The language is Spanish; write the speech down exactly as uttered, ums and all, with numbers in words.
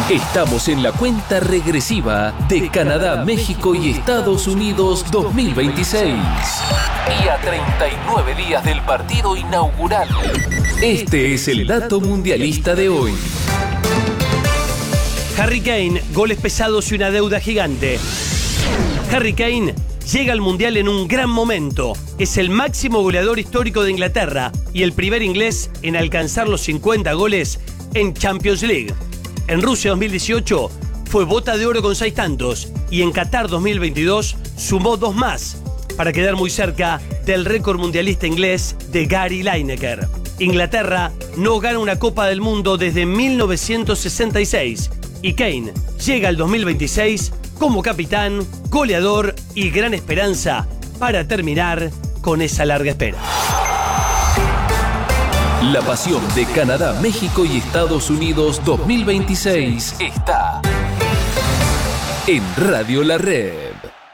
Estamos en la cuenta regresiva de Canadá, México y Estados Unidos dos mil veintiséis. Y a treinta y nueve días del partido inaugural. Este es el dato mundialista de hoy. Harry Kane, goles pesados y una deuda gigante. Harry Kane llega al Mundial en un gran momento. Es el máximo goleador histórico de Inglaterra y el primer inglés en alcanzar los cincuenta goles en Champions League. En Rusia dos mil dieciocho fue bota de oro con seis tantos y en Qatar dos mil veintidós sumó dos más para quedar muy cerca del récord mundialista inglés de Gary Lineker. Inglaterra no gana una Copa del Mundo desde mil novecientos sesenta y seis y Kane llega al dos mil veintiséis como capitán, goleador y gran esperanza para terminar con esa larga espera. La pasión de Canadá, México y Estados Unidos dos mil veintiséis está en Radio La Red.